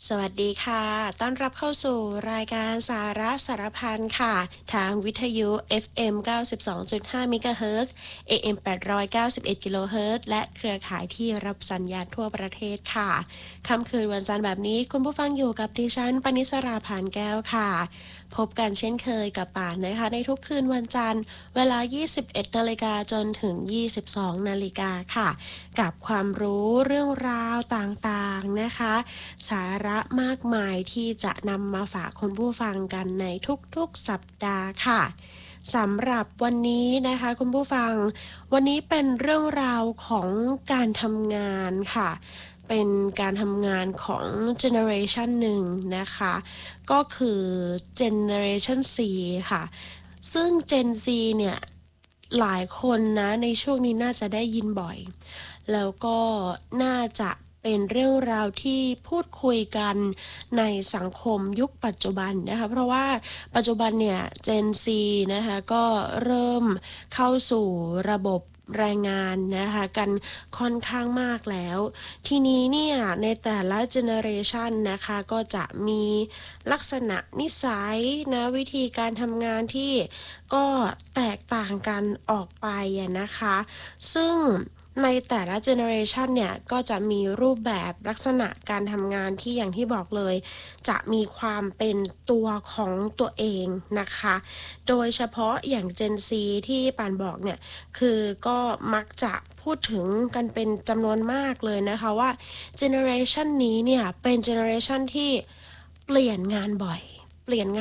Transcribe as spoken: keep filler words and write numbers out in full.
สวัสดีค่ะ ต้อนรับเข้าสู่รายการสาระสารพันค่ะ ทางวิทยุ เอฟ เอ็ม เก้าสิบสองจุดห้า เมกะเฮิรตซ์ เอ เอ็ม แปดร้อยเก้าสิบเอ็ด กิโลเฮิรตซ์ และเครือข่ายที่รับสัญญาณทั่วประเทศค่ะ ค่ำคืนวันจันทร์แบบนี้คุณผู้ฟังอยู่กับดิฉันปณิสราพานแก้วค่ะ พบกันเช่นเคยกับป่านนะคะในทุกคืนวันจันทร์เวลา ยี่สิบเอ็ด นาฬิกาจนถึง ยี่สิบสอง นาฬิกาค่ะ กับความรู้เรื่องราวต่างๆนะคะ สาระมากมายที่จะนำมาฝากคุณผู้ฟังกันในทุกๆสัปดาห์ค่ะสำหรับวันนี้นะคะคุณผู้ฟังวันนี้เป็นเรื่องราวของการทำงานค่ะเป็นการทำงานของเจเนอเรชันหนึ่งนะคะก็คือเจเนอเรชัน ซี ค่ะซึ่ง Gen Z เนี่ยหลายคนนะในช่วงนี้น่าจะได้ยินบ่อยแล้วก็น่าจะเป็นเรื่องราวที่พูดคุยกันในสังคมยุคปัจจุบันนะคะเพราะว่าปัจจุบันเนี่ย Gen Z นะคะก็เริ่มเข้าสู่ระบบแรงงานนะคะกันค่อนข้างมากแล้วทีนี้เนี่ยในแต่ละเจเนอเรชันนะคะก็จะมีลักษณะนิสัยนะวิธีการทำงานที่ก็แตกต่างกันออกไปนะคะซึ่งในแต่ละเจเนอเรชันเนี่ยก็จะมีรูปแบบลักษณะการทำงานที่อย่างที่บอกเลยจะมีความเป็นตัวของตัวเองนะคะโดยเฉพาะอย่าง Gen Z ที่ปานบอกเนี่ยคือก็มักจะพูดถึงกันเป็นจำนวนมากเลยนะคะว่าเจเนอเรชันนี้เนี่ยเป็นเจเนอเรชันที่เปลี่ยนงานบ่อยเปลี่ยน